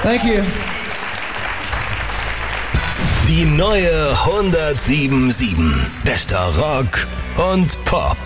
Thank you. Die neue 107.7. Bester Rock und Pop.